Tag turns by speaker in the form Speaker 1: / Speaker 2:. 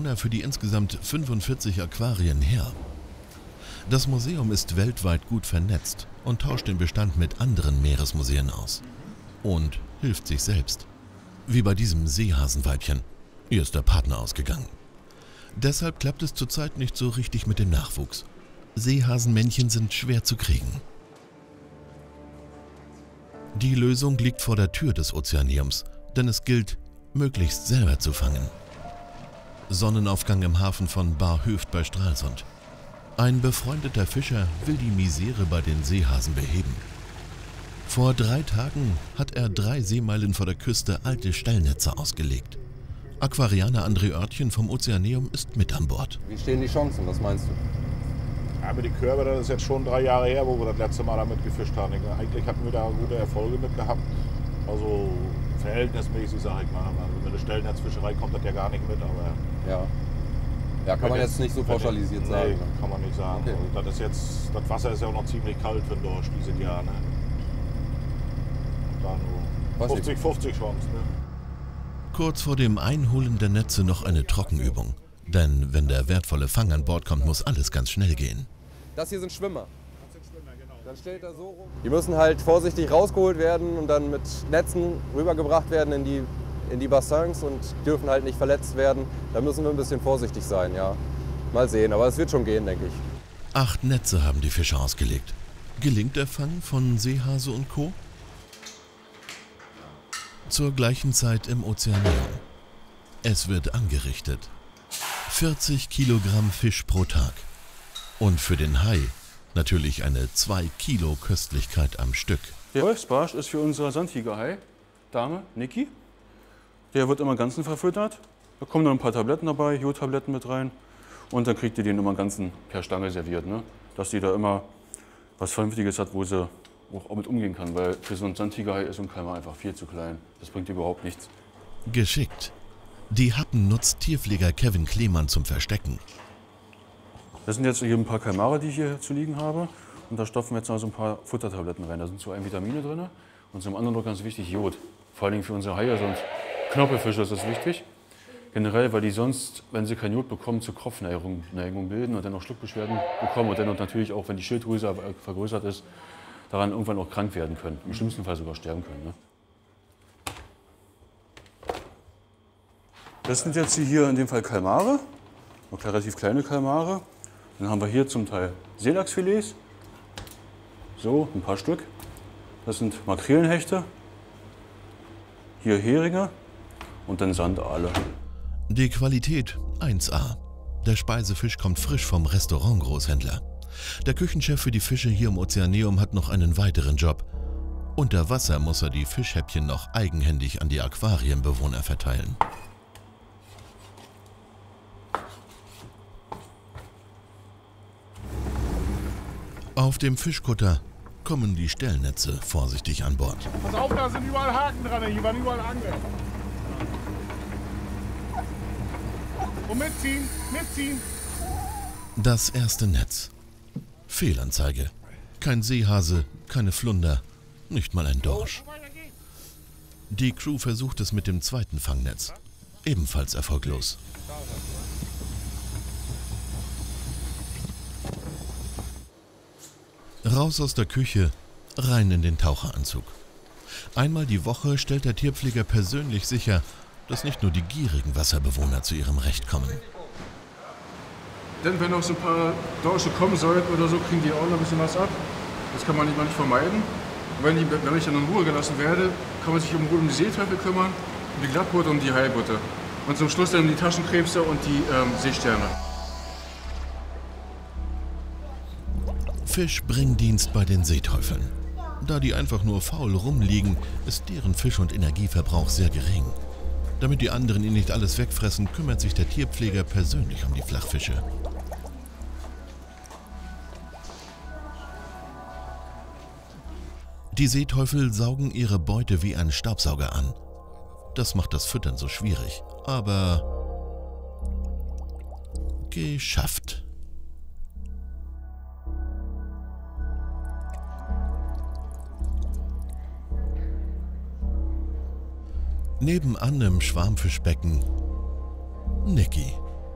Speaker 1: Bewohner für die insgesamt 45 Aquarien her. Das Museum ist weltweit gut vernetzt und tauscht den Bestand mit anderen Meeresmuseen aus. Und hilft sich selbst. Wie bei diesem Seehasenweibchen. Ihr ist der Partner ausgegangen. Deshalb klappt es zurzeit nicht so richtig mit dem Nachwuchs. Seehasenmännchen sind schwer zu kriegen. Die Lösung liegt vor der Tür des Ozeaneums, denn es gilt, möglichst selber zu fangen. Sonnenaufgang im Hafen von Barhöft bei Stralsund. Ein befreundeter Fischer will die Misere bei den Seehasen beheben. Vor 3 Tagen hat er 3 Seemeilen vor der Küste alte Stellnetze ausgelegt. Aquarianer André Oertchen vom Ozeaneum ist mit an Bord.
Speaker 2: Wie stehen die Chancen, was meinst du?
Speaker 3: Ja, mit den Körbe, das ist jetzt schon 3 Jahre her, wo wir das letzte Mal damit gefischt haben. Eigentlich hatten wir da gute Erfolge mit gehabt. Also verhältnismäßig, sage ich mal. Also mit der Stellnetzfischerei kommt das ja gar nicht mit, aber...
Speaker 2: Ja, kann man jetzt nicht so pauschalisiert sagen.
Speaker 3: Nee, kann man nicht sagen.
Speaker 2: Okay.
Speaker 3: Also das Wasser ist ja auch noch ziemlich kalt für den Dorsch dieses Jahr. Ne? Da nur 50-50 Chance. Ne?
Speaker 1: Kurz vor dem Einholen der Netze noch eine Trockenübung. Denn wenn der wertvolle Fang an Bord kommt, muss alles ganz schnell gehen.
Speaker 2: Das hier sind Schwimmer. Dann stellt er so rum. Die müssen halt vorsichtig rausgeholt werden und dann mit Netzen rübergebracht werden in die Bassins und dürfen halt nicht verletzt werden. Da müssen wir ein bisschen vorsichtig sein, ja. Mal sehen, aber es wird schon gehen, denke ich.
Speaker 1: 8 Netze haben die Fischer ausgelegt. Gelingt der Fang von Seehase und Co.? Zur gleichen Zeit im Ozeaneum. Es wird angerichtet. 40 Kilogramm Fisch pro Tag. Und für den Hai natürlich eine 2 Kilo Köstlichkeit am Stück.
Speaker 4: Der Wolfsbarsch ist für unsere Sandtigerhai, Dame, Niki. Der wird immer ganzen verfüttert. Da kommen dann ein paar Tabletten dabei, Jodtabletten mit rein. Und dann kriegt ihr den immer ganzen per Stange serviert. Ne? Dass die da immer was Vernünftiges hat, wo sie auch mit umgehen kann. Weil für so einen Sandtigerhai ist so ein Kalmar einfach viel zu klein. Das bringt überhaupt nichts.
Speaker 1: Geschickt. Die Happen nutzt Tierpfleger Kevin Klemann zum Verstecken.
Speaker 4: Das sind jetzt hier ein paar Kalmare, die ich hier zu liegen habe. Und da stopfen wir jetzt noch so ein paar Futtertabletten rein. Da sind so Vitamine drin und zum anderen noch ganz wichtig Jod. Vor allem für unsere Haie und Knorpelfische ist das wichtig. Generell, weil die sonst, wenn sie kein Jod bekommen, zu Kopfneigung bilden und dann auch Schluckbeschwerden bekommen und dann natürlich auch, wenn die Schilddrüse vergrößert ist, daran irgendwann auch krank werden können. Im schlimmsten Fall sogar sterben können. Ne? Das sind jetzt hier in dem Fall Kalmare, noch relativ kleine Kalmare. Dann haben wir hier zum Teil Seelachsfilets, so ein paar Stück. Das sind Makrelenhechte, hier Heringe und dann Sandaale.
Speaker 1: Die Qualität 1A. Der Speisefisch kommt frisch vom Restaurant-Großhändler. Der Küchenchef für die Fische hier im Ozeaneum hat noch einen weiteren Job. Unter Wasser muss er die Fischhäppchen noch eigenhändig an die Aquarienbewohner verteilen. Auf dem Fischkutter kommen die Stellnetze vorsichtig an Bord.
Speaker 3: Pass auf, da sind überall Haken dran, hier waren überall Angeln. Und mitziehen, mitziehen.
Speaker 1: Das erste Netz. Fehlanzeige. Kein Seehase, keine Flunder, nicht mal ein Dorsch. Die Crew versucht es mit dem zweiten Fangnetz. Ebenfalls erfolglos. Raus aus der Küche, rein in den Taucheranzug. Einmal die Woche stellt der Tierpfleger persönlich sicher, dass nicht nur die gierigen Wasserbewohner zu ihrem Recht kommen.
Speaker 5: Denn wenn noch so ein paar Dorsche kommen sollten oder so, kriegen die auch noch ein bisschen was ab. Das kann man nicht vermeiden. Und wenn ich dann in Ruhe gelassen werde, kann man sich um die Seeteufel kümmern, um die Glattbutter und um die Heilbutter. Und zum Schluss dann die Taschenkrebse und die Seesterne.
Speaker 1: Fischbringdienst bei den Seeteufeln. Da die einfach nur faul rumliegen, ist deren Fisch- und Energieverbrauch sehr gering. Damit die anderen ihn nicht alles wegfressen, kümmert sich der Tierpfleger persönlich um die Flachfische. Die Seeteufel saugen ihre Beute wie ein Staubsauger an. Das macht das Füttern so schwierig, aber geschafft. Nebenan im Schwarmfischbecken Niki.